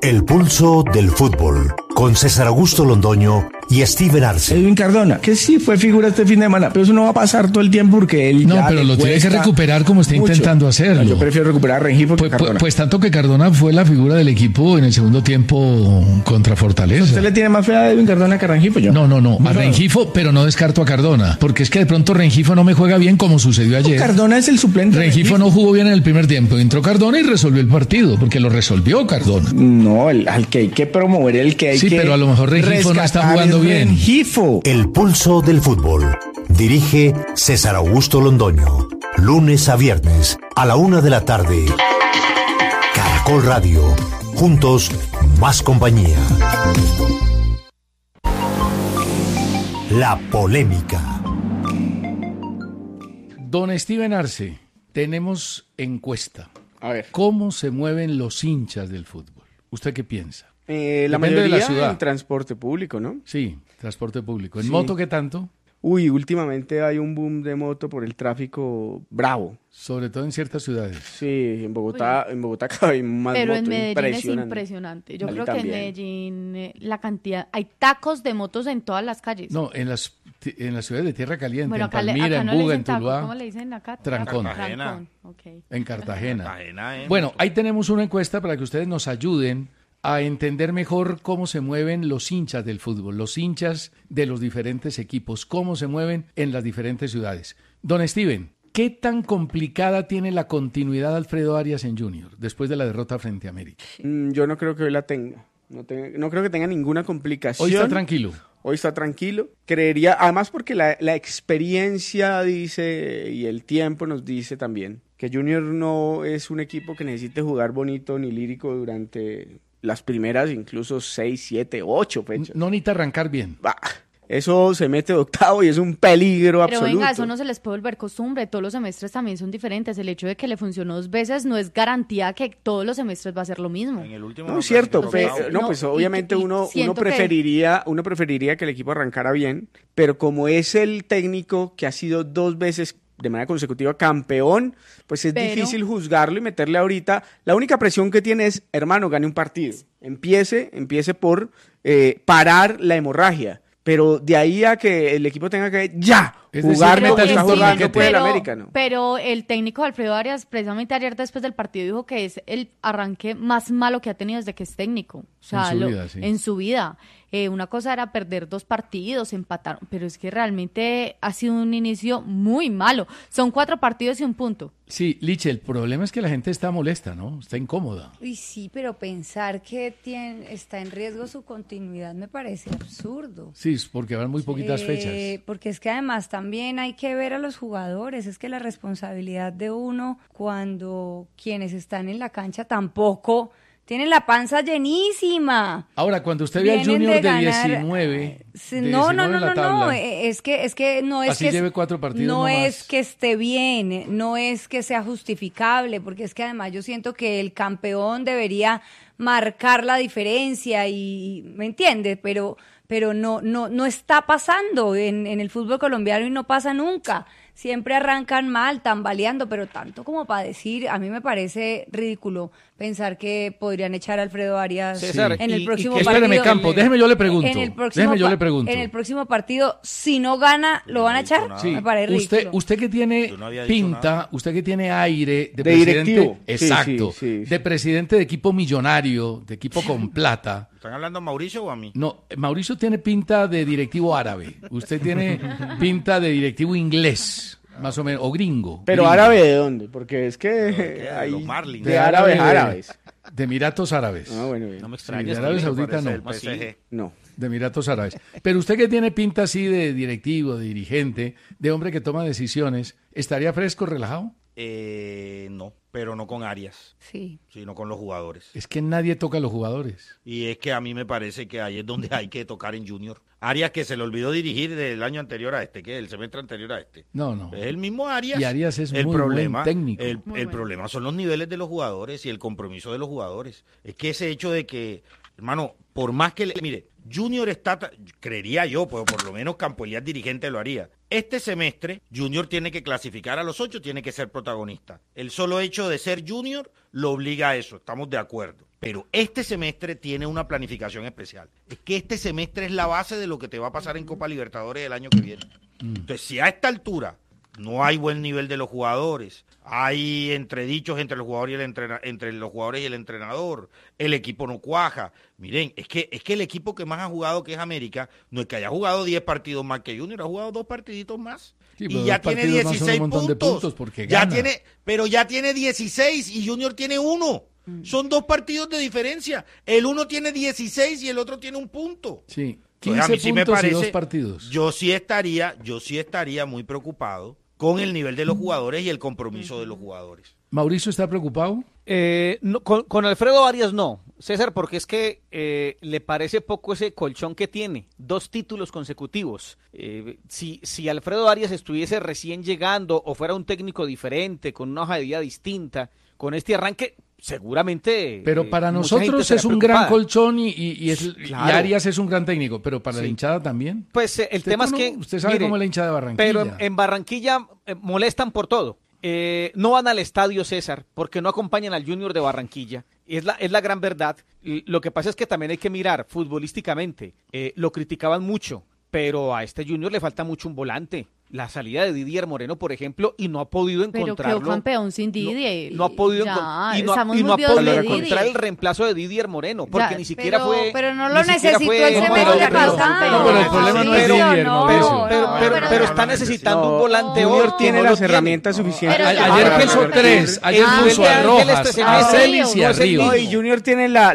El pulso del fútbol, con César Augusto Londoño y Steven Arce. Edwin Cardona, que sí fue figura este fin de semana, pero eso no va a pasar todo el tiempo porque él no, pero lo tiene que recuperar como está mucho. Intentando hacerlo. Yo prefiero recuperar a Rengifo que Cardona. Pues tanto que Cardona fue la figura del equipo en el segundo tiempo contra Fortaleza. ¿Usted le tiene más fe a Edwin Cardona que a Rengifo? Yo. No, a Rengifo, pero no descarto a Cardona, porque es que de pronto Rengifo no me juega bien como sucedió ayer. Cardona es el suplente. Rengifo no jugó bien en el primer tiempo, entró Cardona y resolvió el partido, porque lo resolvió Cardona. No, al que hay que promover, el que hay que... Sí, pero a lo mejor Rengifo no está jugando bien. Rengifo. El pulso del fútbol. Dirige César Augusto Londoño. Lunes a viernes a la 1:00 p.m. Caracol Radio. Juntos, más compañía. La polémica. Don Steven Arce, tenemos encuesta. A ver. ¿Cómo se mueven los hinchas del fútbol? ¿Usted qué piensa? La mayoría de la ciudad. En transporte público, ¿no? Sí, transporte público. ¿En moto qué tanto? Uy, últimamente hay un boom de moto por el tráfico bravo. Sobre todo en ciertas ciudades. Sí, en Bogotá cada vez más pero motos. En Medellín es impresionante. Yo creo que en Medellín la cantidad... Hay tacos de motos en todas las calles. No, en las ciudades de Tierra Caliente, bueno, en Palmira, en Buga, en Tuluá. ¿Cómo le dicen acá? Trancón. Trancón. Okay. En Cartagena. Bueno, ahí tenemos una encuesta para que ustedes nos ayuden a entender mejor cómo se mueven los hinchas del fútbol, los hinchas de los diferentes equipos, cómo se mueven en las diferentes ciudades. Don Steven, ¿qué tan complicada tiene la continuidad de Alfredo Arias en Junior después de la derrota frente a América? Yo no creo que hoy la tenga. No creo que tenga ninguna complicación. Hoy está tranquilo. Hoy está tranquilo. Creería, además porque la experiencia dice y el tiempo nos dice también que Junior no es un equipo que necesite jugar bonito ni lírico durante las primeras incluso 6, 7, 8 fechas. No necesita arrancar bien. Eso se mete de octavo y es un peligro absoluto. Pero venga, eso no se les puede volver costumbre. Todos los semestres también son diferentes. El hecho de que le funcionó 2 veces no es garantía que todos los semestres va a ser lo mismo. En el último no es cierto. Pues obviamente uno preferiría que el equipo arrancara bien, pero como es el técnico que ha sido 2 veces de manera consecutiva campeón, pues es difícil juzgarlo y meterle ahorita. La única presión que tiene es, hermano, gane un partido. Empiece por parar la hemorragia. Pero de ahí a que el equipo tenga que jugar como está jugando puede el América, ¿no? Pero el técnico Alfredo Arias, precisamente ayer después del partido, dijo que es el arranque más malo que ha tenido desde que es técnico. O sea, en su vida. Una cosa era perder 2 partidos, empataron, pero es que realmente ha sido un inicio muy malo. Son 4 partidos y 1 punto. Sí, Liche, el problema es que la gente está molesta, ¿no? Está incómoda. Uy, sí, pero pensar que está en riesgo su continuidad me parece absurdo. Sí, porque van muy poquitas fechas. Porque es que además también hay que ver a los jugadores, es que la responsabilidad de uno cuando quienes están en la cancha tampoco tienen la panza llenísima. Ahora, cuando usted ve al Junior de 19... No, es que no es así que lleve 4 partidos no nomás. es que esté bien, no es que sea justificable, porque es que además yo siento que el campeón debería marcar la diferencia y ¿me entiende? Pero no está pasando en el fútbol colombiano y no pasa nunca. Siempre arrancan mal, tambaleando, pero tanto como para decir, a mí me parece ridículo pensar que podrían echar a Alfredo Arias en el próximo partido. Espéreme, Campo, déjeme yo le pregunto. En el próximo partido, si no gana, ¿lo van a echar? Sí. Me parece ridículo. Usted que tiene pinta, usted que tiene aire de presidente, directivo. Exacto, sí. De presidente de equipo millonario, de equipo con plata. ¿Están hablando a Mauricio o a mí? No, Mauricio tiene pinta de directivo árabe. Usted tiene pinta de directivo inglés, más o menos, o gringo. ¿Pero gringo. Árabe de dónde? Porque es que hay los Marlins. De árabes. De Emiratos Árabes. Bueno, no me extraña. De Arabia Saudita no. No. De Emiratos Árabes. Pero usted que tiene pinta así de directivo, de dirigente, de hombre que toma decisiones, ¿estaría fresco, relajado? No, pero no con Arias. Sí. Sino con los jugadores. Es que nadie toca a los jugadores. Y es que a mí me parece que ahí es donde hay que tocar en Junior. Arias, que se le olvidó dirigir del año anterior a este, que el semestre anterior a este. No. Es el mismo Arias. Y Arias es muy buen técnico. El problema son los niveles de los jugadores y el compromiso de los jugadores. Es que ese hecho de que hermano, por más que mire, Junior está, creería yo, pues por lo menos Campo Elías dirigente lo haría. Este semestre, Junior tiene que clasificar a los 8, tiene que ser protagonista. El solo hecho de ser Junior lo obliga a eso, estamos de acuerdo. Pero este semestre tiene una planificación especial. Es que este semestre es la base de lo que te va a pasar en Copa Libertadores el año que viene. Entonces, si a esta altura no hay buen nivel de los jugadores, hay entredichos entre los jugadores y el entrenador, el equipo no cuaja. Miren, es que el equipo que más ha jugado, que es América, no es que haya jugado 10 partidos más que Junior, ha jugado 2 partiditos más. Sí, y ya tiene 16 puntos. Porque ya tiene 16 y Junior tiene 1. Son 2 partidos de diferencia. El uno tiene 16 y el otro tiene 1 punto. Sí, 15 a mí sí puntos me parece, y 2 partidos. Yo sí estaría muy preocupado con el nivel de los jugadores y el compromiso de los jugadores. ¿Mauricio está preocupado? No, con Alfredo Arias no, César, porque es que le parece poco ese colchón que tiene, 2 títulos consecutivos. Si Alfredo Arias estuviese recién llegando o fuera un técnico diferente, con una hoja de vida distinta, con este arranque, seguramente... Pero para nosotros es un gran colchón y Arias es un gran técnico, pero para la hinchada también. Pues el tema es que... Usted sabe cómo es la hinchada de Barranquilla. Pero en Barranquilla molestan por todo. No van al estadio, César, porque no acompañan al Junior de Barranquilla. Es la gran verdad. Lo que pasa es que también hay que mirar futbolísticamente. Lo criticaban mucho, pero a este Junior le falta mucho un volante. La salida de Didier Moreno, por ejemplo, y no ha podido encontrarlo. Pero quedó campeón sin Didier. No ha podido encontrar el reemplazo de Didier Moreno, porque ya, ni siquiera fue... Pero no lo necesitó el semestre pasado. Pero el problema no es Didier, pero está necesitando un volante. Junior tiene las herramientas suficientes. Ayer puso 3, ayer puso a Rojas, a Celis y a Ríos. Y Junior tiene la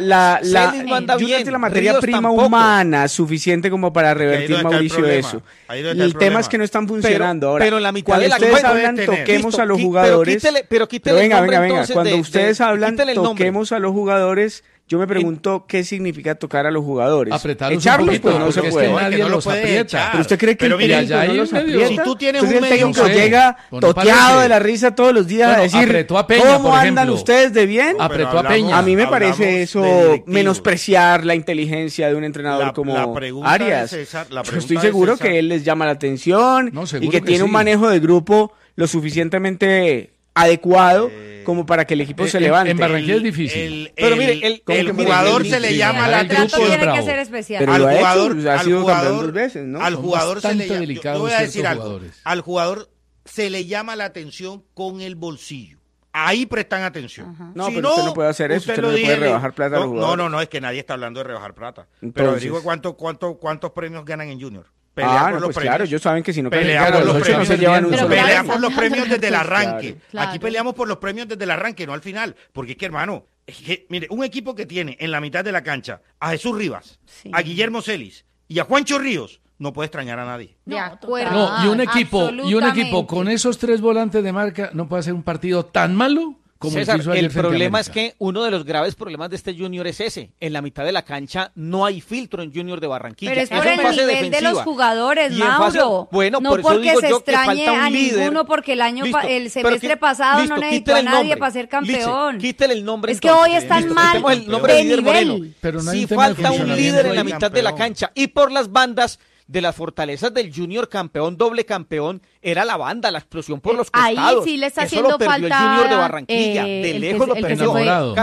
materia prima humana suficiente como para revertir, Mauricio, eso. El tema es que no están funcionando ahora. Pero en la mitad de la ustedes hablan, toquemos a los jugadores. Pero venga. Cuando ustedes hablan, toquemos a los jugadores. Yo me pregunto qué significa tocar a los jugadores. Apretarlos Echarlos, un poquito, pues no se puede. Es que nadie los aprieta. Pero usted cree que el técnico no los aprieta. Si tú tienes un técnico llega toteado de la risa todos los días a decir ¿cómo andan ustedes de bien? Apretó a Peña. A mí me parece eso menospreciar la inteligencia de un entrenador como Arias. Yo estoy seguro que él les llama la atención y que tiene un manejo de grupo lo suficientemente adecuado como para que el equipo se levante. En Barranquilla es difícil. Pero mire, el jugador se le llama la atención. Tiene que ser especial. Pero lo ha hecho, ha sido campeón 2 veces, ¿no? Al jugador se le llama, yo voy a decir algo, al jugador se le llama la atención con el bolsillo. Ahí prestan atención. No, pero usted no puede hacer eso, usted no puede rebajar plata a los jugadores. No, es que nadie está hablando de rebajar plata. Entonces, pero digo cuántos premios ganan en Junior. Por los premios. Claro, ellos saben que si no pelean por los premios, se llevan un solo. Pelean por los premios desde el arranque. Claro. Aquí peleamos por los premios desde el arranque, no al final. Porque es que, hermano, mire, un equipo que tiene en la mitad de la cancha a Jesús Rivas, a Guillermo Celis y a Juancho Ríos, no puede extrañar a nadie. De acuerdo. No, y un equipo con esos 3 volantes de marca no puede hacer un partido tan malo. César, el problema es que uno de los graves problemas de este Junior es ese. En la mitad de la cancha no hay filtro en Junior de Barranquilla. Pero es por el nivel defensiva de los jugadores, Mauro. Bueno, no por eso porque digo se yo extrañe que falta un a líder. ninguno porque el semestre pasado no necesitó a nadie para ser campeón. Quítele el nombre. Es que hoy están mal de nivel. Pero no sí falta un líder en la mitad de la cancha. Y por las bandas de las fortalezas del Junior campeón, doble campeón, era la banda, la explosión por los costados. Ahí sí le está haciendo falta. El Junior de Barranquilla, de lejos lo perdió.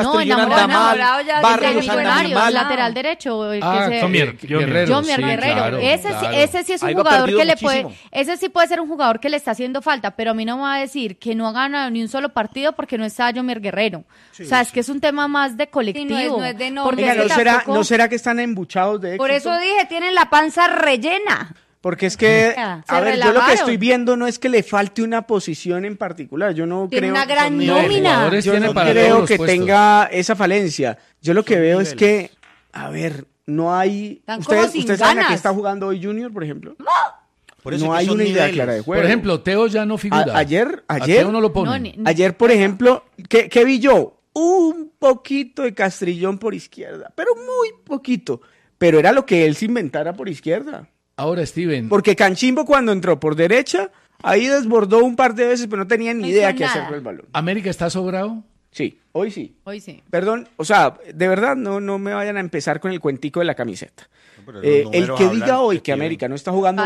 Enamorado ya Barrios el lateral derecho. Jomier Guerrero. Ese sí es un jugador que le puede, ese sí puede ser un jugador que le está haciendo falta, pero a mí no me va a decir que no ha ganado ni un solo partido porque no está Jomier Guerrero. O sea, es que es un tema más de colectivo. No es de nombre. ¿No será que están embuchados de éxito? Por eso dije, tienen la panza rellena. Porque es que, a ver, yo lo que estoy viendo no es que le falte una posición en particular. Yo no creo. Una gran nómina. Yo no creo que tenga esa falencia. Yo lo que veo es que, a ver, no hay. ¿Ustedes saben a qué está jugando hoy Junior, por ejemplo? No hay una idea clara de juego. Por ejemplo, Teo ya no figura. Ayer Teo no lo pone. Ayer, por ejemplo, ¿qué vi yo? Un poquito de Castrillón por izquierda, pero muy poquito. Pero era lo que él se inventara por izquierda. Ahora, Steven. Porque Canchimbo cuando entró por derecha, ahí desbordó un par de veces, pero no tenía ni idea qué hacer con el balón. ¿América está sobrado? Sí, hoy sí. Hoy sí. Perdón, o sea, de verdad no me vayan a empezar con el cuentico de la camiseta. El que diga hoy que América no está jugando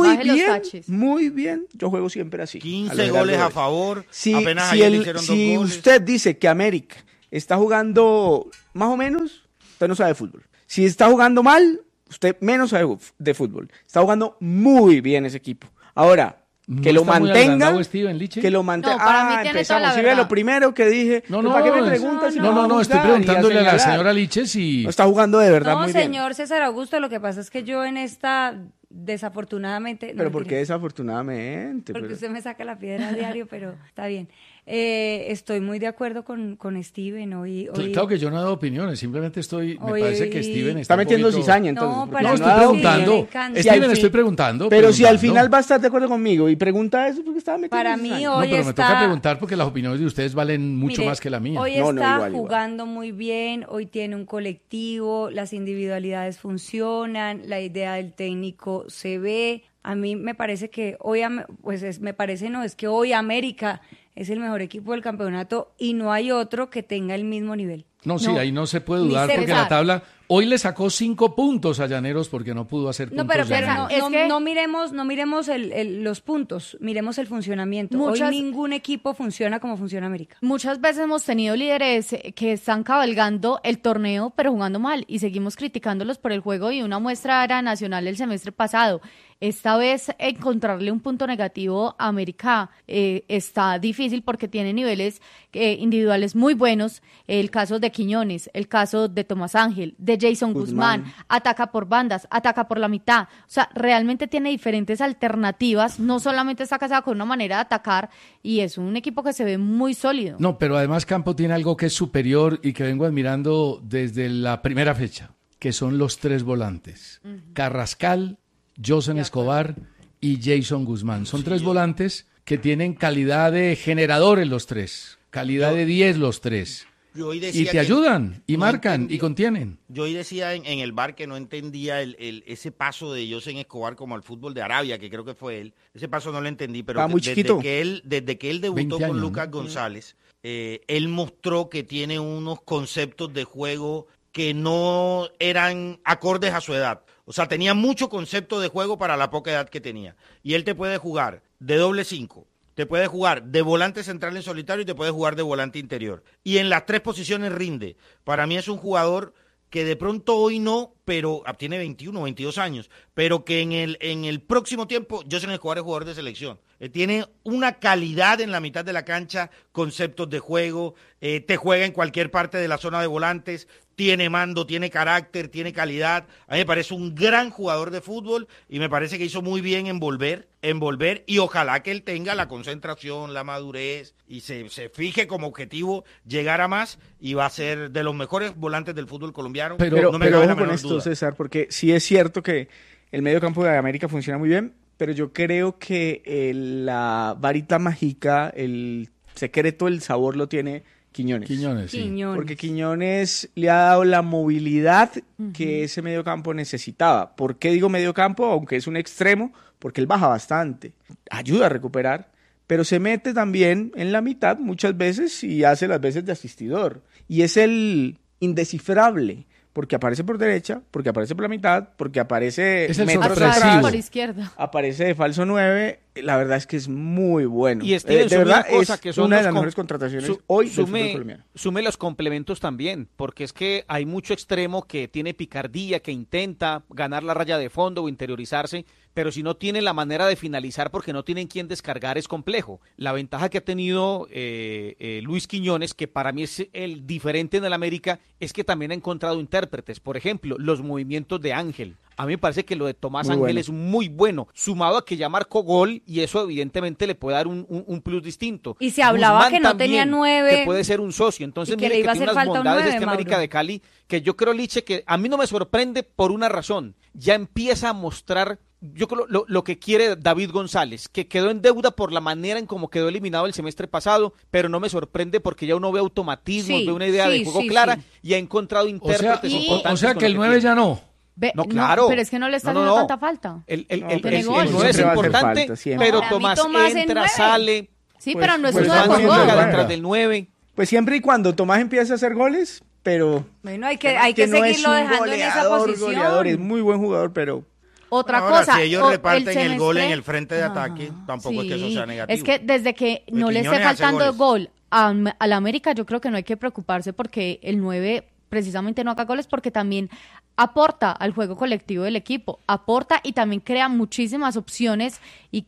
muy bien, yo juego siempre así. 15 goles a favor, apenas ayer le hicieron 2 si goles. Usted dice que América está jugando más o menos, usted no sabe de fútbol. Si está jugando mal, usted menos sabe de fútbol. Está jugando muy bien ese equipo. Ahora, que lo mantenga, que lo mantenga. No, para mí tiene toda la verdad. Lo primero que dije. ¿Para qué me preguntas? Estoy preguntándole a la señora Liche si no está jugando de verdad muy bien. No, señor César Augusto, lo que pasa es que yo en esta desafortunadamente. ¿Pero por qué desafortunadamente? Porque usted me saca la piedra a diario, pero está bien. Estoy muy de acuerdo con Steven. Claro que yo no he dado opiniones, simplemente me parece que Steven está metiendo cizaña, entonces. No, estoy preguntando. Steven, estoy preguntando. Pero si al final va a estar de acuerdo conmigo y pregunta eso, porque estaba metiendo para cizaña. mí hoy pero me toca preguntar porque las opiniones de ustedes valen mucho más que la mía. Hoy está jugando muy bien, hoy tiene un colectivo, las individualidades funcionan, la idea del técnico se ve. A mí me parece que hoy, es que hoy América es el mejor equipo del campeonato y no hay otro que tenga el mismo nivel. Sí, ahí no se puede dudar porque la tabla hoy le sacó 5 puntos a Llaneros porque no pudo hacer puntos. No miremos los puntos, miremos el funcionamiento. Hoy ningún equipo funciona como funciona América. Muchas veces hemos tenido líderes que están cabalgando el torneo pero jugando mal y seguimos criticándolos por el juego, y una muestra era Nacional el semestre pasado. Esta vez encontrarle un punto negativo a América está difícil porque tiene niveles individuales muy buenos. El caso de Quiñones, el caso de Tomás Ángel, de Jason Guzmán, ataca por bandas, ataca por la mitad. O sea, realmente tiene diferentes alternativas, no solamente está casado con una manera de atacar, y es un equipo que se ve muy sólido. No, pero además Campo tiene algo que es superior y que vengo admirando desde la primera fecha, que son los 3 volantes. Carrascal, Josen Escobar y Jason Guzmán. Son 3 volantes que tienen calidad de generadores los 3, calidad de 10 los 3. Y te ayudan, y marcan, y contienen. Yo hoy decía en el bar que no entendía ese paso de Josen Escobar como al fútbol de Arabia, que creo que fue él. Ese paso no lo entendí, pero desde que él debutó con Lucas González, él mostró que tiene unos conceptos de juego que no eran acordes a su edad. O sea, tenía mucho concepto de juego para la poca edad que tenía. Y él te puede jugar de doble 5, te puede jugar de volante central en solitario y te puede jugar de volante interior. Y en las 3 posiciones rinde. Para mí es un jugador que de pronto hoy no, pero tiene 21, 22 años, pero que en el próximo tiempo, Josen Escobar es jugador de selección. Tiene una calidad en la mitad de la cancha, conceptos de juego, te juega en cualquier parte de la zona de volantes, tiene mando, tiene carácter, tiene calidad. A mí me parece un gran jugador de fútbol y me parece que hizo muy bien en volver, y ojalá que él tenga la concentración, la madurez y se fije como objetivo llegar a más, y va a ser de los mejores volantes del fútbol colombiano. Pero ojo con esto, César, porque sí es cierto que el medio campo de América funciona muy bien, pero yo creo que la varita mágica, el secreto, el sabor lo tiene Quiñones. Sí. Porque Quiñones le ha dado la movilidad que ese mediocampo necesitaba. ¿Por qué digo mediocampo? Aunque es un extremo, porque él baja bastante, ayuda a recuperar, pero se mete también en la mitad muchas veces y hace las veces de asistidor. Y es el indescifrable, porque aparece por derecha, porque aparece por la mitad, porque aparece metros atrás, por izquierda, aparece de falso 9. La verdad es que es muy bueno. Y de verdad es una de las mejores contrataciones hoy del fútbol colombiano. Sume los complementos también, porque es que hay mucho extremo que tiene picardía, que intenta ganar la raya de fondo o interiorizarse, pero si no tienen la manera de finalizar porque no tienen quien descargar, es complejo. La ventaja que ha tenido Luis Quiñones, que para mí es el diferente en el América, es que también ha encontrado intérpretes. Por ejemplo, los movimientos de Ángel. A mí me parece que lo de Tomás Ángel es muy bueno, sumado a que ya marcó gol, y eso evidentemente le puede dar un plus distinto. Y se hablaba Guzmán que no tenía 9. Que puede ser un socio. Entonces, mire que tiene unas bondades de América de Cali, que yo creo, Liche, que a mí no me sorprende por una razón. Ya empieza a mostrar, yo creo, lo que quiere David González, que quedó en deuda por la manera en cómo quedó eliminado el semestre pasado, pero no me sorprende porque ya uno ve automatismos, ve una idea de juego clara y ha encontrado intérpretes importantes. O sea que el 9 ya no. No, claro. Pero es que no le está haciendo tanta falta. El 9 es importante, pero Tomás entra, sale. Sí, pero no es un 9 jugador. detrás del 9. Pues siempre y cuando Tomás empiece a hacer goles, pero... Bueno, hay que seguirlo dejando en esa posición. Goleador, es muy buen jugador, pero... Otra cosa, si ellos reparten el gol en el frente de ataque, tampoco es que eso sea negativo. Es que desde que no le esté faltando gol a la América, yo creo que no hay que preocuparse porque el 9 precisamente no haga goles, porque también aporta al juego colectivo del equipo, aporta y también crea muchísimas opciones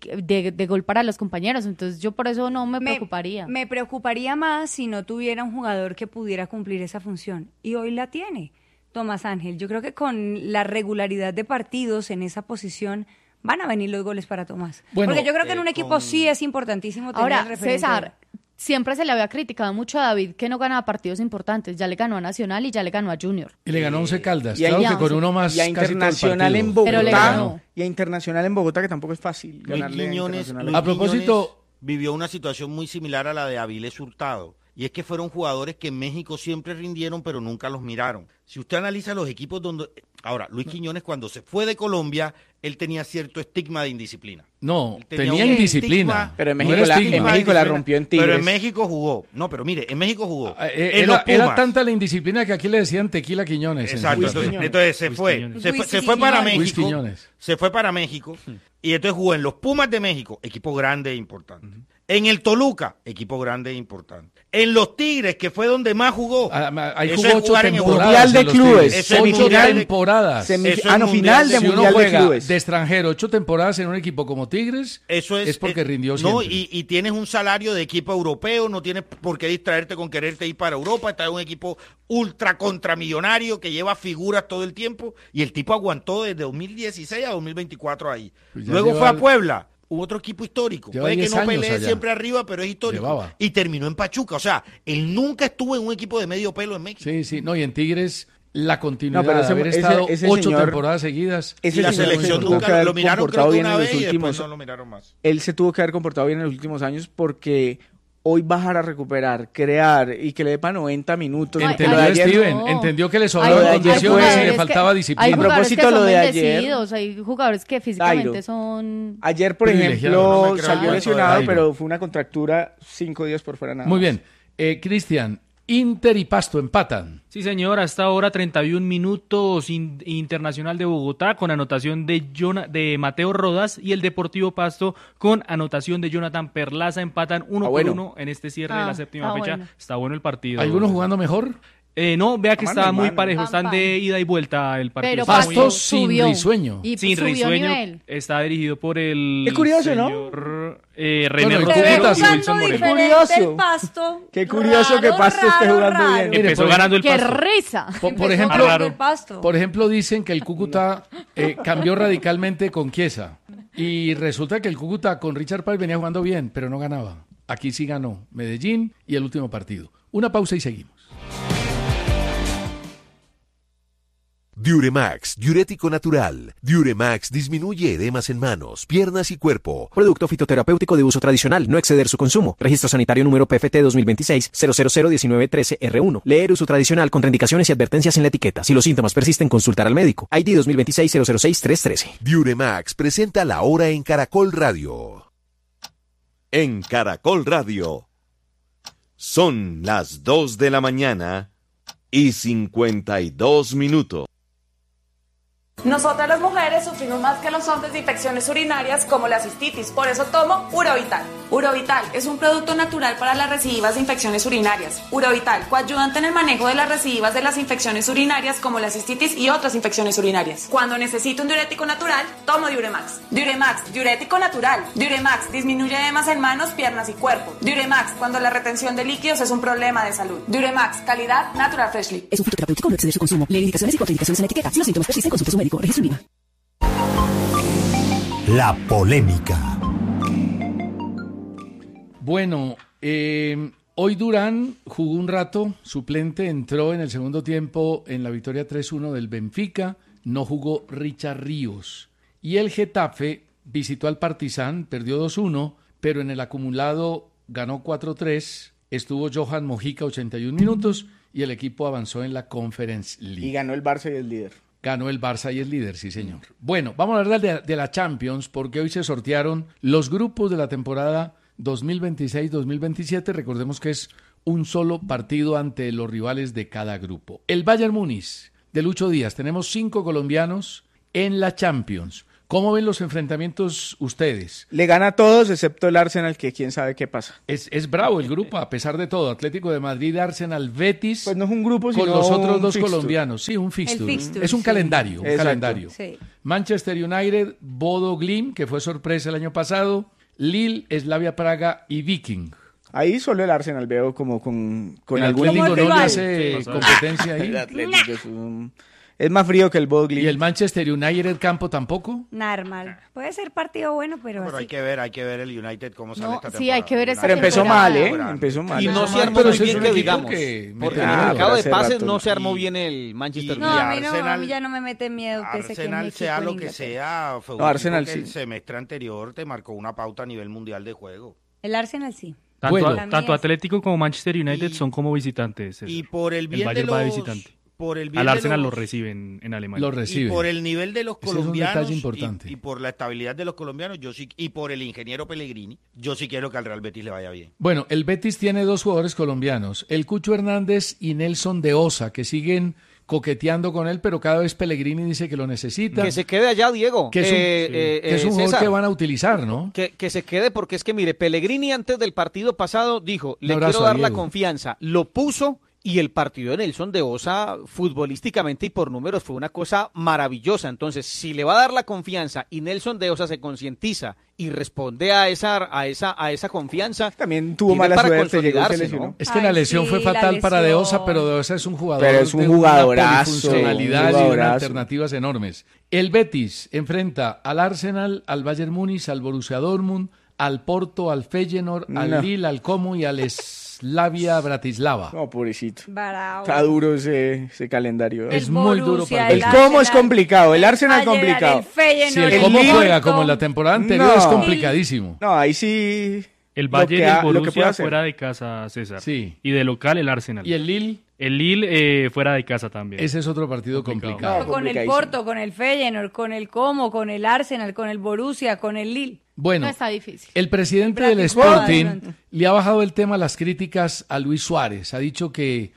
de gol para los compañeros, entonces yo por eso no me preocuparía. Me preocuparía más si no tuviera un jugador que pudiera cumplir esa función, y hoy la tiene Tomás Ángel. Yo creo que con la regularidad de partidos en esa posición van a venir los goles para Tomás. Bueno, porque yo creo que en un equipo sí es importantísimo tener ahora, César, siempre se le había criticado mucho a David que no ganaba partidos importantes. Ya le ganó a Nacional y ya le ganó a Junior. Y le ganó a Once Caldas. Claro que con uno más y a Internacional en Bogotá. Pero le ganó. Y a Internacional en Bogotá, que tampoco es fácil ganarle a Internacional. A propósito, vivió una situación muy similar a la de Avilés Hurtado. Y es que fueron jugadores que en México siempre rindieron, pero nunca los miraron. Si usted analiza los equipos donde... Ahora, Luis Quiñones, cuando se fue de Colombia, él tenía cierto estigma de indisciplina. No, tenía indisciplina. Pero en México la rompió en Tigres. Pero en México jugó. No, pero mire, en México jugó. Era tanta la indisciplina que aquí le decían Tequila Quiñones. Exacto. Entonces se fue para México. Se fue para México. Y entonces jugó en los Pumas de México, equipo grande e importante. En el Toluca, equipo grande e importante. En los Tigres, que fue donde más jugó. Ahí jugó 8 temporadas. Mundial de clubes. 8 temporadas. final de Mundial de clubes. De extranjero, 8 temporadas en un equipo como Tigres. Eso es porque rindió siempre. No, y tienes un salario de equipo europeo, no tienes por qué distraerte con quererte ir para Europa. Estás en un equipo ultra contramillonario que lleva figuras todo el tiempo. Y el tipo aguantó desde 2016 a 2024 ahí. Pues luego fue a Puebla. Otro equipo histórico. Puede que no pelee siempre arriba, pero es histórico. Y terminó en Pachuca. O sea, él nunca estuvo en un equipo de medio pelo en México. Sí. No, y en Tigres la continuidad de haber estado 8 temporadas seguidas. Y la selección nunca lo miraron, creo que una vez, y después no lo miraron más. Él se tuvo que haber comportado bien en los últimos años porque... hoy bajar a recuperar, crear y que le dé para 90 minutos. Entendió que le sobraban condiciones y le faltaba disciplina. A propósito lo de ayer. Hay jugadores que físicamente son... Ayer, por ejemplo, salió lesionado, pero fue una contractura 5 días por fuera nada Muy bien. Cristian, Inter y Pasto empatan. Sí, señor, hasta ahora 31 minutos Internacional de Bogotá con anotación de Mateo Rodas y el Deportivo Pasto con anotación de Jonathan Perlaza. Empatan 1-1 en este cierre de la séptima fecha. Bueno. Está bueno el partido. ¿Algunos jugando mejor? No, vea que está muy parejo, están de ida y vuelta el partido. Pero Pasto sin risueño. Y sin risueño, está dirigido por el Qué curioso, señor, René Cúcuta y Wilson Moreno. Qué curioso que Pasto esté jugando bien. Empezó ganando el Pasto. ¡Qué risa! Por ejemplo, dicen que el Cúcuta cambió radicalmente con Chiesa. Y resulta que el Cúcuta con Richard Páez venía jugando bien, pero no ganaba. Aquí sí ganó Medellín y el último partido. Una pausa y seguimos. Diuremax, diurético natural. Diuremax disminuye edemas en manos, piernas y cuerpo. Producto fitoterapéutico de uso tradicional, no exceder su consumo. Registro sanitario número PFT 2026-0001913R1. Leer uso tradicional, contraindicaciones y advertencias en la etiqueta. Si los síntomas persisten, consultar al médico. ID 2026-006-313. Diuremax presenta La Hora en Caracol Radio. En Caracol Radio. Son las 2 de la mañana y 52 minutos. Nosotras las mujeres sufrimos más que los hombres de infecciones urinarias como la cistitis, por eso tomo Urovital. Urovital es un producto natural para las recidivas de infecciones urinarias. Urovital, coadyuvante en el manejo de las recidivas de las infecciones urinarias como la cistitis y otras infecciones urinarias. Cuando necesito un diurético natural, tomo Diuremax. Diuremax, diurético natural. Diuremax, disminuye edemas en manos, piernas y cuerpo. Diuremax, cuando la retención de líquidos es un problema de salud. Diuremax, calidad Natural Freshly. Es un fitoterapéutico, no exceder su consumo. Leer indicaciones y contraindicaciones en la etiqueta. Si los síntomas persisten, consulte a su médico. Registro INVIMA. La polémica. Bueno, hoy Durán jugó un rato, suplente, entró en el segundo tiempo en la victoria 3-1 del Benfica, no jugó Richard Ríos. Y el Getafe visitó al Partizan, perdió 2-1, pero en el acumulado ganó 4-3, estuvo Johan Mojica 81 minutos y el equipo avanzó en la Conference League. Y ganó el Barça y el líder. Ganó el Barça y el líder, sí señor. Bueno, vamos a hablar de la Champions porque hoy se sortearon los grupos de la temporada 2026-2027. Recordemos que es un solo partido ante los rivales de cada grupo. El Bayern Múnich de Lucho Díaz, tenemos 5 colombianos en la Champions. ¿Cómo ven los enfrentamientos ustedes? Le gana a todos excepto el Arsenal, que quién sabe qué pasa. Es bravo el grupo, a pesar de todo. Atlético de Madrid, Arsenal, Betis. Pues no es un grupo, sino con los otros dos fixture. Colombianos. Sí, un fixture. Fixture, es un calendario. Un calendario. Sí. Manchester United, Bodo Glimt, que fue sorpresa el año pasado. Lille, Slavia Praga y Viking. Ahí solo el Arsenal veo como con el algún Atlético no le hace competencia ahí. El Atlético es más frío que el Bodo Glimt. ¿Y el Manchester United campo tampoco? Normal. Puede ser partido bueno, pero Pero así. hay que ver el United cómo sale esta temporada. Sí, hay que ver esa Pero empezó temporada. mal, Empezó mal. Y no se armó muy bien, que digamos. Porque en el mercado de pases no se armó bien el Manchester No, United. a mí ya no me mete miedo que Arsenal, sea lo que sea, fue un Arsenal que sí. el semestre anterior te marcó una pauta a nivel mundial de juego. El Arsenal sí. Tanto Atlético como Manchester United son como visitantes. Y por el bien Bayern de va de los... visitante. Por el bien Al de Arsenal los... lo reciben en Alemania. Lo reciben. Y por el nivel de los colombianos es un detalle importante. y por la estabilidad de los colombianos, yo sí, y por el ingeniero Pellegrini, yo sí quiero que al Real Betis le vaya bien. Bueno, el Betis tiene 2 jugadores colombianos, el Cucho Hernández y Nelson de Osa, que siguen coqueteando con él, pero cada vez Pellegrini dice que lo necesita. Que se quede allá, Diego. Que es un jugador César, que van a utilizar, ¿no? Que se quede, porque es que, mire, Pellegrini antes del partido pasado dijo, le abrazo quiero dar a la Diego. confianza, lo puso, y el partido de Nelson de Osa, futbolísticamente y por números, fue una cosa maravillosa. Entonces, si le va a dar la confianza y Nelson de Osa se concientiza y responde a esa confianza, también tuvo tiene mala para suerte, llegó y se consolidarse, lesionó. ¿no? Es que la lesión fue fatal para De Osa, pero De Osa es un jugador Pero es un de jugadorazo, una polifuncionalidad y jugadorazo. unas alternativas enormes. El Betis enfrenta al Arsenal, al Bayern Múnich, al Borussia Dortmund, al Porto, al Feyenoord, al Lille, al Como y al Slavia Bratislava. No, pobrecito. Bravo. Está duro ese calendario. Es muy duro para el Como es complicado, el Arsenal es complicado. Si el Como juega como en la temporada anterior, es complicadísimo. No, ahí sí. El Bayern y el Borussia fuera de casa, César. Sí. Y de local el Arsenal. ¿Y el Lille? El Lille fuera de casa también. Ese es otro partido complicado. Con el Porto, con el Feyenoord, con el Como, con el Arsenal, con el Borussia, con el Lille. Bueno, no está difícil. El presidente del Sporting le ha bajado el tema a las críticas a Luis Suárez. Ha dicho que,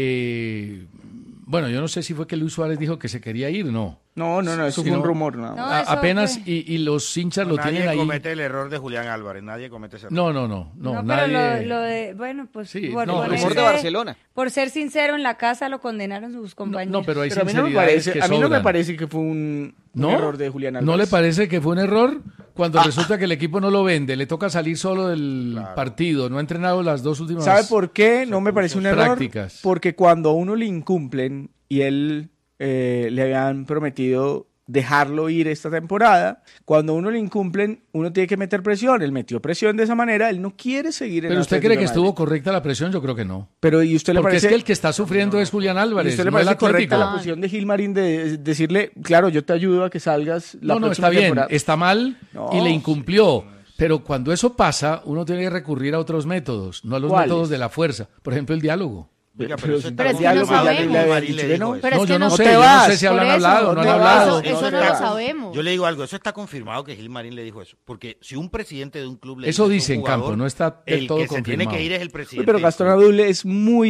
bueno, yo no sé si fue que Luis Suárez dijo que se quería ir, no. No, eso fue un rumor. No. Apenas, y los hinchas lo tienen ahí. Nadie comete el error de Julián Álvarez, nadie comete ese error. No, nadie. Pero lo de, bueno, pues, sí, por el rumor de Barcelona. Por ser sincero, en la casa lo condenaron sus compañeros. No, pero hay a mí no me parece que fue un error de Julián Álvarez. ¿No le parece que fue un error? Cuando resulta que el equipo no lo vende, le toca salir solo del partido, no ha entrenado las 2 últimas ¿Sabe por qué? No me parece un error. Prácticas. Porque cuando a uno le incumplen y él le habían prometido dejarlo ir esta temporada, cuando uno le incumplen, uno tiene que meter presión. Él metió presión de esa manera, él no quiere seguir en ¿Pero usted Atlético cree que de Madrid. estuvo correcta la presión? Yo creo que no. Pero ¿y usted le Porque parece es que el que está sufriendo es Julián Álvarez, ¿y usted le no el parece correcta Atlético? la posición de Gilmarín de decirle, claro, yo te ayudo a que salgas la próxima está bien, temporada? está mal y le incumplió. Pero cuando eso pasa, uno tiene que recurrir a otros métodos, no a los métodos de la fuerza. Por ejemplo, el diálogo. Oiga, pero es que no sabemos. Pero yo no sé si habrán hablado, no han hablado. Eso no lo sabemos. Yo le digo algo, eso está confirmado que Gilmarín le dijo eso. Porque si un presidente de un club le eso dice dice en jugador, campo, no está del todo el que confirmado. se tiene que ir es el presidente. Pero Gastón Abdul es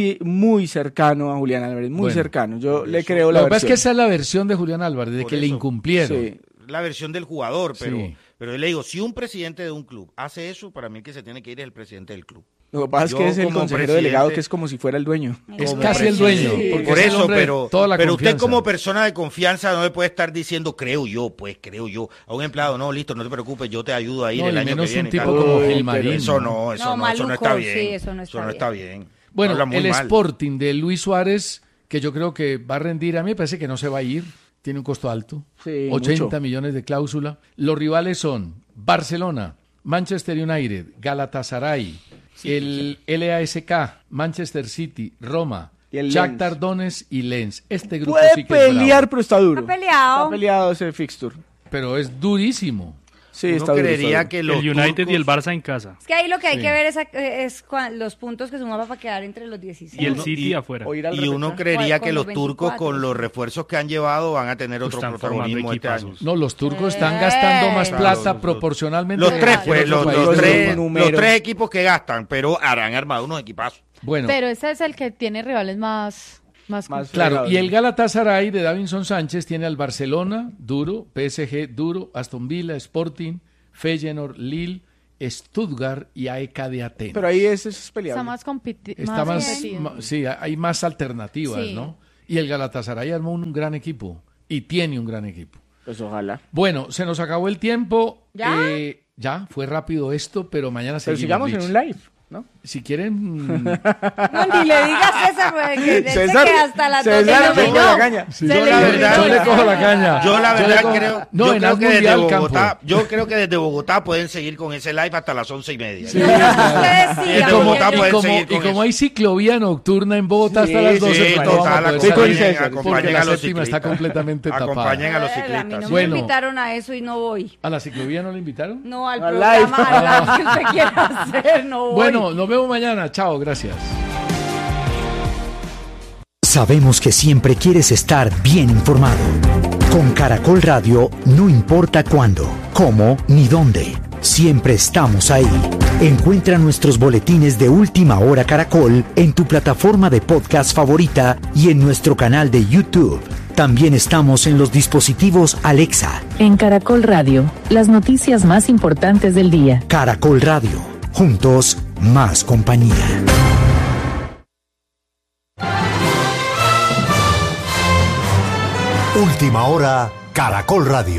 muy cercano a Julián Álvarez, muy cercano. Yo le creo la versión. Lo que pasa es que esa es la versión de Julián Álvarez, de que le incumplieron. Sí. La versión del jugador, pero yo le digo, si un presidente de un club hace eso, para mí el que se tiene que ir es el presidente del club. Lo que pasa es que es el consejero delegado, que es como si fuera el dueño. Es casi el dueño. Sí. Por eso, pero usted como persona de confianza no le puede estar diciendo, creo yo. A un empleado, no, listo, no te preocupes, yo te ayudo a ir el año que viene. Un tipo como Gilmarín. Eso no está bien. Sí, eso no está bien. Bueno, el Sporting de Luis Suárez, que yo creo que va a rendir, a mí me parece que no se va a ir. Tiene un costo alto, 80 millones de cláusula. Los rivales son Barcelona, Manchester United, Galatasaray, el LASK, Manchester City, Roma, Shakhtar Donetsk y Lens. Este grupo puede sí que es pelear, bravo. pero está duro. Está peleado ese fixture. Pero es durísimo. Sí, está creería que el United y el Barça en casa. Es que ahí lo que hay que ver es los puntos que sumaba para quedar entre los 16. Y el City afuera. Y uno creería que los turcos, con los refuerzos que han llevado, van a tener otro protagonismo este año. No, los turcos están gastando más plata proporcionalmente. Los tres equipos que gastan, pero han armado unos equipazos. Bueno. Pero ese es el que tiene rivales más claro, y el Galatasaray de Davinson Sánchez tiene al Barcelona, duro, PSG, duro, Aston Villa, Sporting, Feyenoord, Lille, Stuttgart y AEK de Atenas. Pero ahí es peleable. Está más competitivo. Sí, hay más alternativas, ¿no? Y el Galatasaray armó un gran equipo y tiene un gran equipo. Pues ojalá. Bueno, se nos acabó el tiempo. ¿Ya? Fue rápido esto, pero mañana seguimos. Pero sigamos en un live, ¿no? Si quieren... No, ni le digas César, que César, que hasta la César me coge la caña. Sí, yo le cojo la caña. Yo la verdad creo... No, yo creo que desde Bogotá, campo. yo creo que desde Bogotá pueden seguir con ese live hasta las 11:30. Sí, y como hay ciclovía nocturna en Bogotá hasta las 12, sí, total, porque la séptima está completamente tapada. Acompañen a los ciclistas. A mí no me invitaron a eso y no voy. ¿A la ciclovía no le invitaron? No, al programa que usted quiera hacer, no voy. Bueno, nos vemos mañana. Chao, gracias. Sabemos que siempre quieres estar bien informado. Con Caracol Radio, no importa cuándo, cómo ni dónde. Siempre estamos ahí. Encuentra nuestros boletines de Última Hora Caracol en tu plataforma de podcast favorita y en nuestro canal de YouTube. También estamos en los dispositivos Alexa. En Caracol Radio, las noticias más importantes del día. Caracol Radio. Juntos, más compañía. Última Hora, Caracol Radio.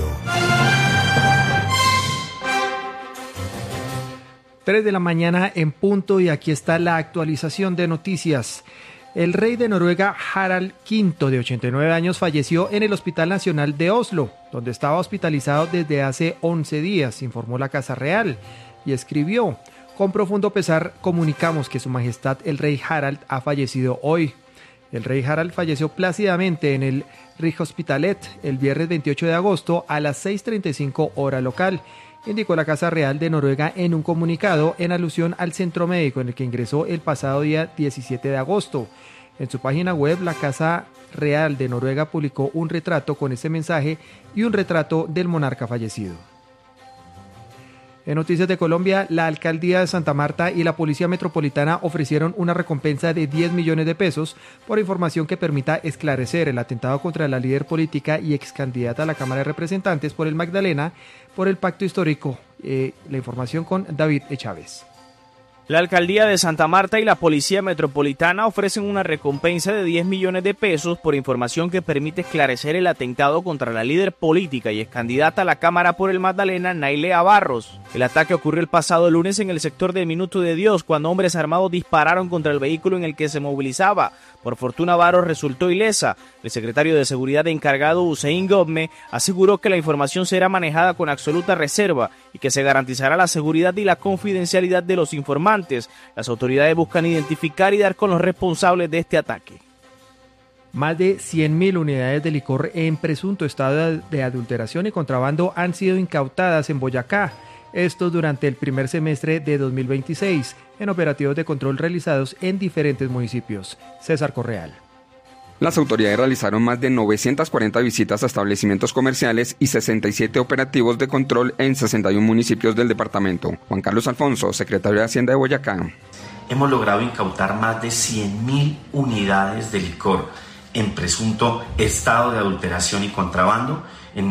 3 de la mañana en punto y aquí está la actualización de noticias. El rey de Noruega, Harald V, de 89 años, falleció en el Hospital Nacional de Oslo, donde estaba hospitalizado desde hace 11 días, informó la Casa Real, y escribió: con profundo pesar comunicamos que Su Majestad el Rey Harald ha fallecido hoy. El Rey Harald falleció plácidamente en el Rigshospitalet el viernes 28 de agosto a las 6:35 hora local, indicó la Casa Real de Noruega en un comunicado en alusión al centro médico en el que ingresó el pasado día 17 de agosto. En su página web, la Casa Real de Noruega publicó un retrato con ese mensaje y un retrato del monarca fallecido. En Noticias de Colombia, la Alcaldía de Santa Marta y la Policía Metropolitana ofrecieron una recompensa de 10 millones de pesos por información que permita esclarecer el atentado contra la líder política y ex candidata a la Cámara de Representantes por el Magdalena por el Pacto Histórico. La información con David Chávez. La Alcaldía de Santa Marta y la Policía Metropolitana ofrecen una recompensa de 10 millones de pesos por información que permite esclarecer el atentado contra la líder política y excandidata a la Cámara por el Magdalena, Nailea Barros. El ataque ocurrió el pasado lunes en el sector de Minuto de Dios, cuando hombres armados dispararon contra el vehículo en el que se movilizaba. Por fortuna, Barros resultó ilesa. El secretario de Seguridad encargado, Hussein Gobme, aseguró que la información será manejada con absoluta reserva y que se garantizará la seguridad y la confidencialidad de los informantes. Las autoridades buscan identificar y dar con los responsables de este ataque. Más de 100.000 unidades de licor en presunto estado de adulteración y contrabando han sido incautadas en Boyacá. Esto durante el primer semestre de 2026, en operativos de control realizados en diferentes municipios. César Correal. Las autoridades realizaron más de 940 visitas a establecimientos comerciales y 67 operativos de control en 61 municipios del departamento. Juan Carlos Alfonso, secretario de Hacienda de Boyacá. Hemos logrado incautar más de 100.000 unidades de licor en presunto estado de adulteración y contrabando, en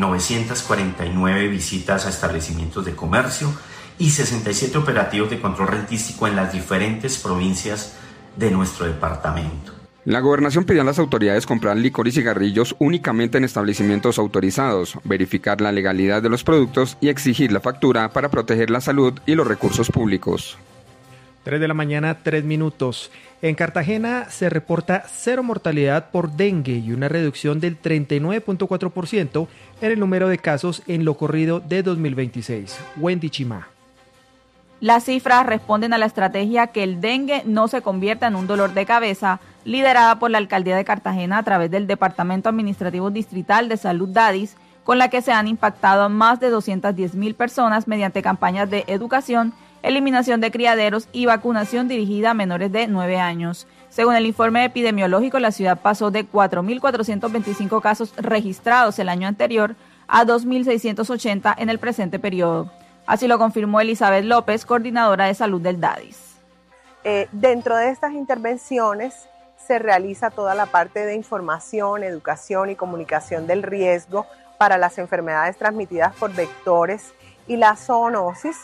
949 visitas a establecimientos de comercio y 67 operativos de control rentístico en las diferentes provincias de nuestro departamento. La gobernación pidió a las autoridades comprar licor y cigarrillos únicamente en establecimientos autorizados, verificar la legalidad de los productos y exigir la factura para proteger la salud y los recursos públicos. 3 de la mañana, 3 minutos. En Cartagena se reporta cero mortalidad por dengue y una reducción del 39.4% en el número de casos en lo corrido de 2026. Wendy Chimá. Las cifras responden a la estrategia que el dengue no se convierta en un dolor de cabeza, liderada por la Alcaldía de Cartagena a través del Departamento Administrativo Distrital de Salud DADIS, con la que se han impactado a más de 210.000 personas mediante campañas de educación, eliminación de criaderos y vacunación dirigida a menores de 9 años. Según el informe epidemiológico, la ciudad pasó de 4.425 casos registrados el año anterior a 2.680 en el presente periodo. Así lo confirmó Elizabeth López, coordinadora de salud del DADIS. Dentro de estas intervenciones se realiza toda la parte de información, educación y comunicación del riesgo para las enfermedades transmitidas por vectores y la zoonosis.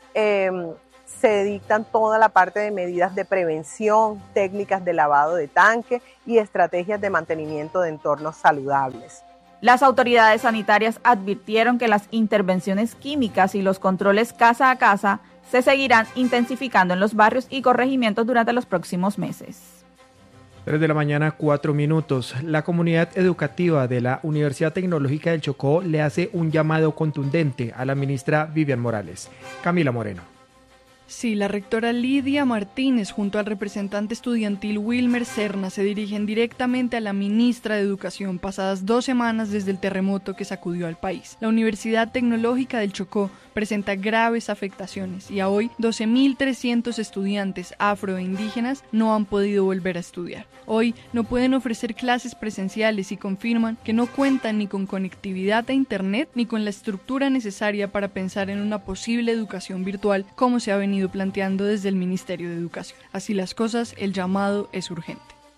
Se dictan toda la parte de medidas de prevención, técnicas de lavado de tanque y estrategias de mantenimiento de entornos saludables. Las autoridades sanitarias advirtieron que las intervenciones químicas y los controles casa a casa se seguirán intensificando en los barrios y corregimientos durante los próximos meses. 3 de la mañana, 4 minutos. La comunidad educativa de la Universidad Tecnológica del Chocó le hace un llamado contundente a la ministra Vivian Morales. Camila Moreno. Sí, la rectora Lidia Martínez junto al representante estudiantil Wilmer Serna se dirigen directamente a la ministra de Educación pasadas 2 semanas desde el terremoto que sacudió al país. La Universidad Tecnológica del Chocó presenta graves afectaciones y a hoy 12.300 estudiantes afro e indígenas no han podido volver a estudiar. Hoy no pueden ofrecer clases presenciales y confirman que no cuentan ni con conectividad a internet ni con la estructura necesaria para pensar en una posible educación virtual como se ha venido planteando desde el Ministerio de Educación. Así las cosas, el llamado es urgente.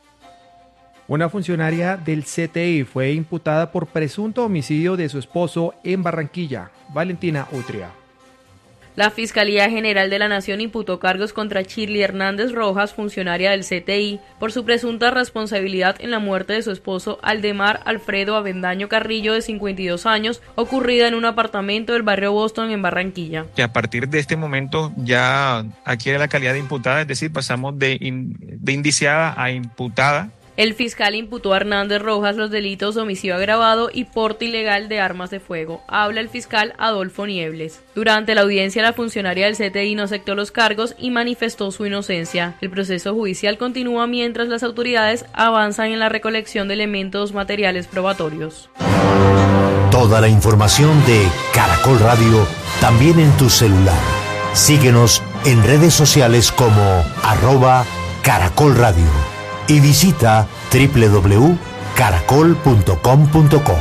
Una funcionaria del CTI fue imputada por presunto homicidio de su esposo en Barranquilla. Valentina Utria. La Fiscalía General de la Nación imputó cargos contra Shirley Hernández Rojas, funcionaria del CTI, por su presunta responsabilidad en la muerte de su esposo Aldemar Alfredo Avendaño Carrillo, de 52 años, ocurrida en un apartamento del barrio Boston en Barranquilla. Que a partir de este momento ya adquiere la calidad de imputada, es decir, pasamos de indiciada a imputada. El fiscal imputó a Hernández Rojas los delitos de homicidio agravado y porte ilegal de armas de fuego. Habla el fiscal Adolfo Niebles. Durante la audiencia, la funcionaria del CTI no aceptó los cargos y manifestó su inocencia. El proceso judicial continúa mientras las autoridades avanzan en la recolección de elementos materiales probatorios. Toda la información de Caracol Radio también en tu celular. Síguenos en redes sociales como @Caracol Radio. Y visita www.caracol.com.co.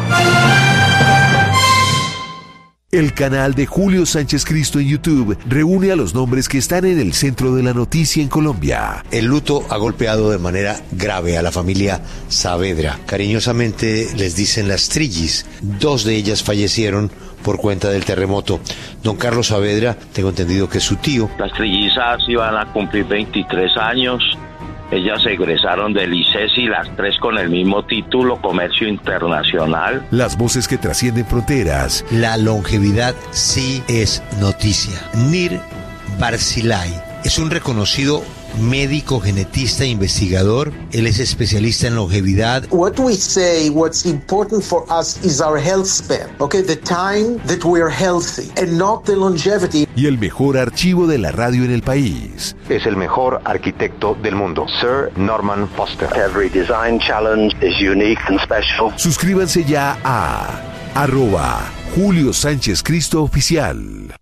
El canal de Julio Sánchez Cristo en YouTube reúne a los nombres que están en el centro de la noticia en Colombia. El luto ha golpeado de manera grave a la familia Saavedra. Cariñosamente les dicen las Trillis. 2 de ellas fallecieron por cuenta del terremoto. Don Carlos Saavedra, tengo entendido que es su tío. Las trillizas iban a cumplir 23 años. Ellas se egresaron del ICESI, las 3 con el mismo título, Comercio Internacional. Las voces que trascienden fronteras. La longevidad sí es noticia. Nir Barzilay es un reconocido médico, genetista e investigador. Él es especialista en longevidad. What we say, what's important for us is our health span. Okay, the time that we are healthy and not the longevity. Y el mejor archivo de la radio en el país. Es el mejor arquitecto del mundo, Sir Norman Foster. Every design challenge is unique and special. Suscríbanse ya a @Julio Sánchez Cristo Oficial.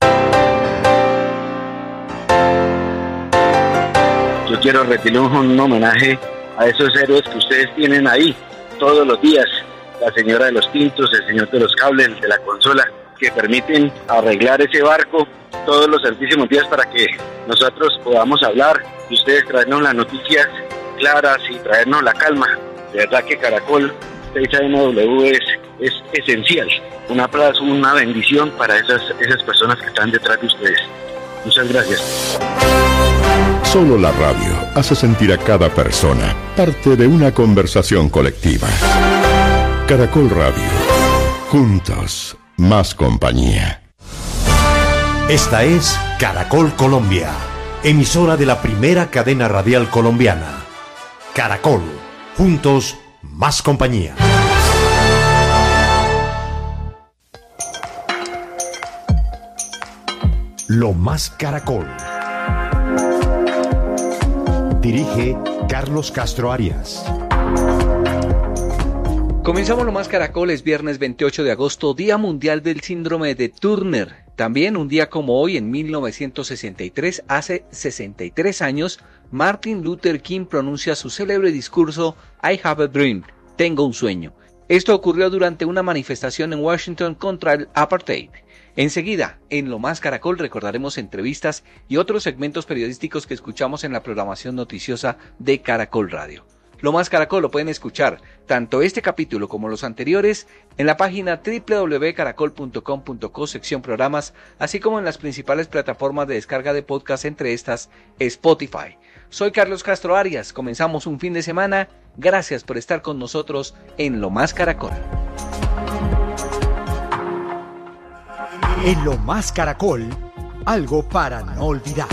Yo quiero rendirle un homenaje a esos héroes que ustedes tienen ahí todos los días. La señora de los tintos, el señor de los cables, el de la consola, que permiten arreglar ese barco todos los santísimos días para que nosotros podamos hablar y ustedes traernos las noticias claras y traernos la calma. De verdad que Caracol 6AMW es esencial. Un aplauso, una bendición para esas personas que están detrás de ustedes. Muchas gracias. Solo la radio hace sentir a cada persona parte de una conversación colectiva. Caracol Radio. Juntos, más compañía. Esta es Caracol Colombia, emisora de la primera cadena radial colombiana. Caracol. Juntos, más compañía. Lo más Caracol. Dirige Carlos Castro Arias. Comenzamos Lo más Caracol, es viernes 28 de agosto, Día Mundial del Síndrome de Turner. También un día como hoy, en 1963, hace 63 años, Martin Luther King pronuncia su célebre discurso I have a dream, tengo un sueño. Esto ocurrió durante una manifestación en Washington contra el apartheid. Enseguida, en Lo Más Caracol recordaremos entrevistas y otros segmentos periodísticos que escuchamos en la programación noticiosa de Caracol Radio. Lo Más Caracol lo pueden escuchar, tanto este capítulo como los anteriores, en la página www.caracol.com.co, sección programas, así como en las principales plataformas de descarga de podcast, entre estas Spotify. Soy Carlos Castro Arias, comenzamos un fin de semana, gracias por estar con nosotros en Lo Más Caracol. En Lo Más Caracol, algo para no olvidar.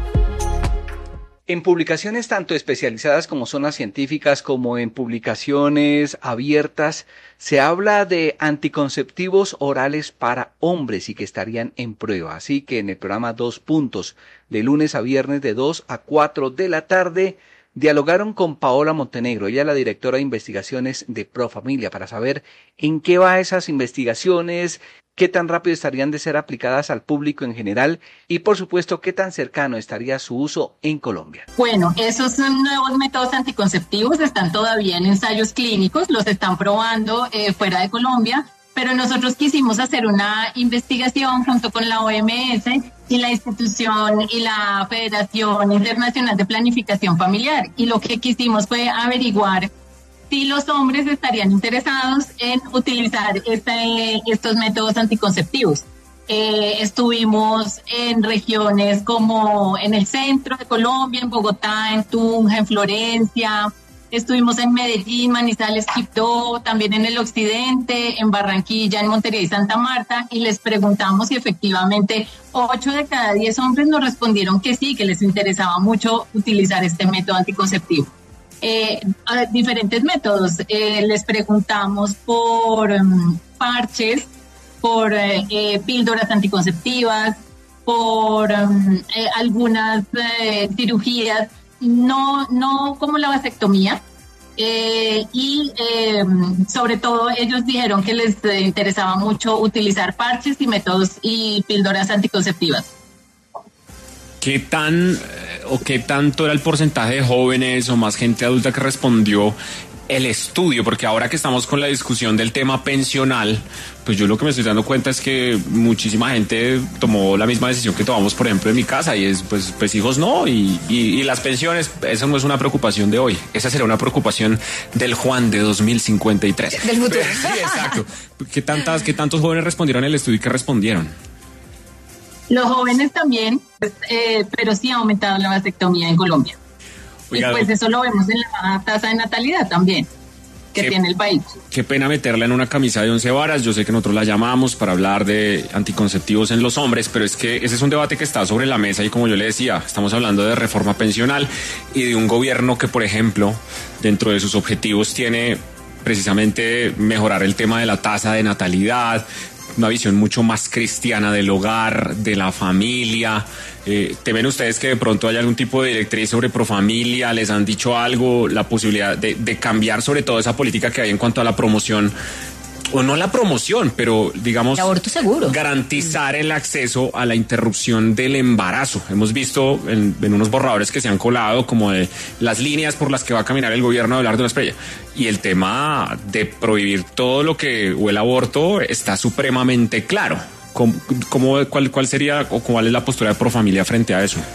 En publicaciones tanto especializadas como zonas científicas, como en publicaciones abiertas, se habla de anticonceptivos orales para hombres y que estarían en prueba. Así que en el programa 2 Puntos, de lunes a viernes de 2 a 4 de la tarde, dialogaron con Paola Montenegro, ella es la directora de investigaciones de Profamilia, para saber en qué va esas investigaciones, qué tan rápido estarían de ser aplicadas al público en general y, por supuesto, qué tan cercano estaría su uso en Colombia. Bueno, esos nuevos métodos anticonceptivos están todavía en ensayos clínicos, los están probando fuera de Colombia, pero nosotros quisimos hacer una investigación junto con la OMS y la institución y la Federación Internacional de Planificación Familiar, y lo que quisimos fue averiguar si los hombres estarían interesados en utilizar estos métodos anticonceptivos. Estuvimos en regiones como en el centro de Colombia, en Bogotá, en Tunja, en Florencia. Estuvimos en Medellín, Manizales, Quibdó, también en el occidente, en Barranquilla, en Montería y Santa Marta, y les preguntamos si efectivamente 8 de cada 10 hombres nos respondieron que sí, que les interesaba mucho utilizar este método anticonceptivo. Diferentes métodos. Les preguntamos por parches, por píldoras anticonceptivas, por algunas cirugías, no como la vasectomía, y sobre todo ellos dijeron que les interesaba mucho utilizar parches y métodos y píldoras anticonceptivas. ¿Qué tanto era el porcentaje de jóvenes o más gente adulta que respondió el estudio? Porque ahora que estamos con la discusión del tema pensional, pues yo lo que me estoy dando cuenta es que muchísima gente tomó la misma decisión que tomamos, por ejemplo, en mi casa, y es pues hijos no, y las pensiones, eso no es una preocupación de hoy, esa sería una preocupación del Juan de 2053. Del futuro. Sí, exacto. ¿Qué tantos jóvenes respondieron el estudio y qué respondieron? Los jóvenes también, pero sí ha aumentado la vasectomía en Colombia. Oiga, y pues eso lo vemos en la tasa de natalidad también que tiene el país. Qué pena meterla en una camisa de 11 varas. Yo sé que nosotros la llamamos para hablar de anticonceptivos en los hombres, pero es que ese es un debate que está sobre la mesa y, como yo le decía, estamos hablando de reforma pensional y de un gobierno que, por ejemplo, dentro de sus objetivos tiene precisamente mejorar el tema de la tasa de natalidad, una visión mucho más cristiana del hogar, de la familia. ¿Temen ustedes que de pronto haya algún tipo de directriz sobre Profamilia? ¿Les han dicho algo? La posibilidad de cambiar sobre todo esa política que hay en cuanto a la promoción, o no la promoción, pero digamos, el aborto seguro, garantizar el acceso a la interrupción del embarazo. Hemos visto en unos borradores que se han colado como de las líneas por las que va a caminar el gobierno a hablar de una estrella. Y el tema de prohibir todo lo que, o el aborto, está supremamente claro. ¿Cuál sería o cuál es la postura de Profamilia frente a eso?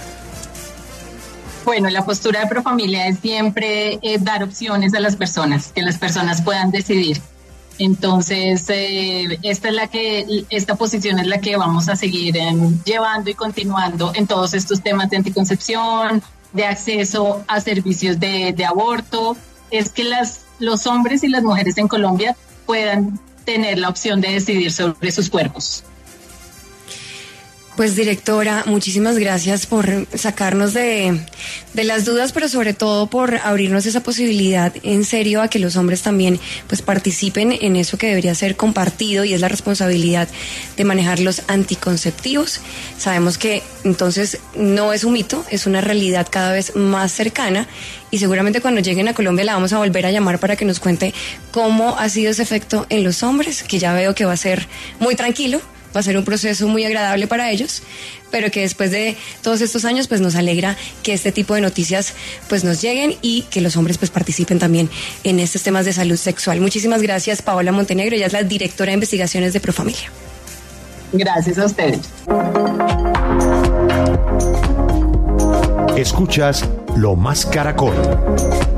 Bueno, la postura de Profamilia es siempre dar opciones a las personas, que las personas puedan decidir. Entonces, esta posición es la que vamos a seguir llevando y continuando en todos estos temas de anticoncepción, de acceso a servicios de aborto. Es que los hombres y las mujeres en Colombia puedan tener la opción de decidir sobre sus cuerpos. Pues, directora, muchísimas gracias por sacarnos de las dudas, pero sobre todo por abrirnos esa posibilidad en serio a que los hombres también pues participen en eso que debería ser compartido, y es la responsabilidad de manejar los anticonceptivos. Sabemos que entonces no es un mito, es una realidad cada vez más cercana, y seguramente cuando lleguen a Colombia la vamos a volver a llamar para que nos cuente cómo ha sido ese efecto en los hombres, que ya veo que va a ser muy tranquilo. Va a ser un proceso muy agradable para ellos, pero que después de todos estos años pues nos alegra que este tipo de noticias pues nos lleguen y que los hombres pues participen también en estos temas de salud sexual. Muchísimas gracias, Paola Montenegro, ella es la directora de investigaciones de Profamilia. Gracias a ustedes. Escuchas Lo Más Caracol.